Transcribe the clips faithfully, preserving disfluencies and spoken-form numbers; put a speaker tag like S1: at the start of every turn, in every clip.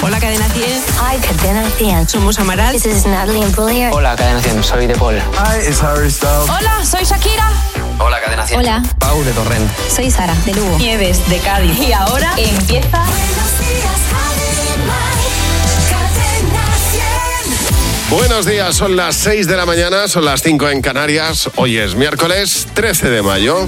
S1: Hola, Cadena cien.
S2: Hi, Cadena cien.
S1: Somos Amaral.
S2: This is Natalie Imbruglia.
S3: Hola, Cadena cien. Soy De Paul.
S4: Hi, it's Harry Styles.
S5: Hola, soy Shakira.
S3: Hola, Cadena cien.
S5: Hola.
S3: Pau de Torrent.
S2: Soy Sara, de Lugo.
S5: Nieves, de Cádiz. Y ahora empieza...
S6: Buenos días, son las seis de la mañana, son las cinco en Canarias. Hoy es miércoles trece de mayo.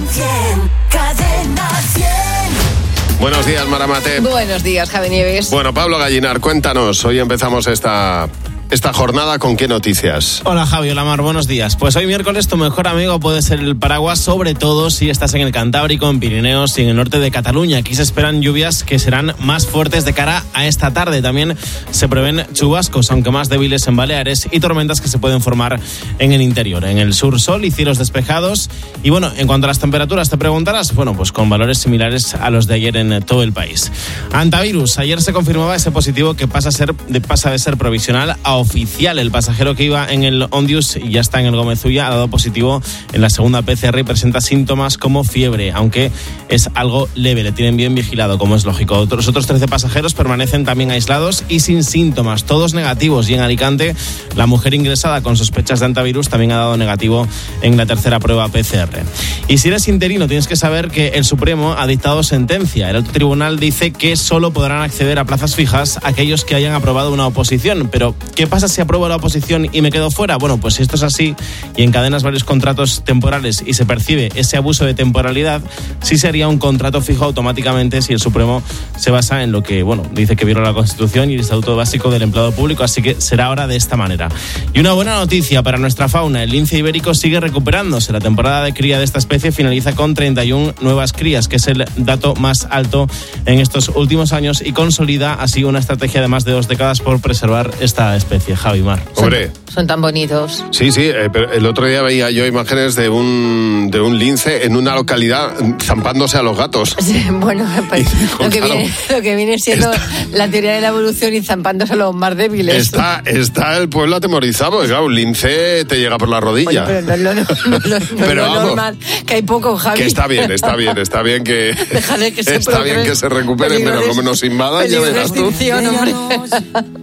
S6: Buenos días, Maramate.
S7: Buenos días, Javi Nieves.
S6: Bueno, Pablo Gallinar, cuéntanos. Hoy empezamos esta... Esta jornada, ¿con qué noticias?
S8: Hola Javi, hola Mar, buenos días. Pues hoy miércoles tu mejor amigo puede ser el paraguas, sobre todo si estás en el Cantábrico, en Pirineos y en el norte de Cataluña. Aquí se esperan lluvias que serán más fuertes de cara a esta tarde. También se prevén chubascos, aunque más débiles en Baleares, y tormentas que se pueden formar en el interior. En el sur, sol y cielos despejados. Y bueno, en cuanto a las temperaturas, te preguntarás, bueno, pues con valores similares a los de ayer en todo el país. Antivirus, ayer se confirmaba ese positivo que pasa a ser, de, pasa de ser provisional a oficial. El pasajero que iba en el Ondius y ya está en el Gómez Ulla ha dado positivo en la segunda P C R y presenta síntomas como fiebre, aunque es algo leve, le tienen bien vigilado, como es lógico. Los otros trece pasajeros permanecen también aislados y sin síntomas, todos negativos. Y en Alicante, la mujer ingresada con sospechas de antivirus también ha dado negativo en la tercera prueba P C R. Y si eres interino, tienes que saber que el Supremo ha dictado sentencia. El alto tribunal dice que solo podrán acceder a plazas fijas aquellos que hayan aprobado una oposición. Pero, ¿qué ¿Qué pasa si apruebo la oposición y me quedo fuera? Bueno, pues si esto es así y encadenas varios contratos temporales y se percibe ese abuso de temporalidad, sí sería un contrato fijo automáticamente si el Supremo se basa en lo que, bueno, dice que viola la Constitución y el Estatuto Básico del Empleado Público, así que será ahora de esta manera. Y una buena noticia para nuestra fauna, el lince ibérico sigue recuperándose. La temporada de cría de esta especie finaliza con treinta y una nuevas crías, que es el dato más alto en estos últimos años y consolida así una estrategia de más de dos décadas por preservar esta especie. Javi Mar.
S6: Hombre.
S7: Son, son tan bonitos.
S6: Sí, sí, eh, pero el otro día veía yo imágenes de un de un lince en una localidad zampándose a los gatos.
S7: Sí, bueno, pues, lo, que
S6: claro,
S7: viene, lo que viene siendo está, la teoría de la evolución y zampándose a los más débiles.
S6: Está, está el pueblo atemorizado, porque claro, un lince te llega por la rodilla.
S7: Oye, pero no, no, no, no, no, no
S6: pero
S7: es
S6: vamos,
S7: normal, que hay poco, Javi.
S6: Que está bien, está bien, está bien que
S7: Déjale que se
S6: está bien que se recuperen, pero como nos invadan, ya verás tú.
S7: Hombre.